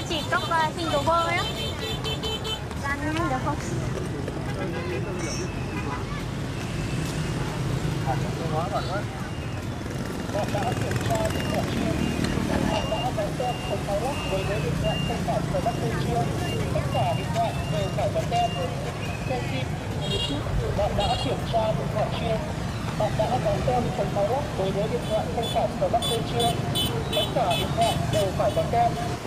chỉ cốc single bơ đó. Ăn nhanh được không? Bạn đã kiểm tra kết quả chưa? Bạn đã vé tem không thao lắc với điện thoại không phải tờ Bắc Tây chưa? Tất cả điện thoại đều phải có tem. Xem phim YouTube, bạn đã kiểm tra điện thoại chưa? Bạn đã vé tem không thao lắc với điện thoại không phải tờ Bắc Tây chưa? Tất cả điện thoại đều phải có tem.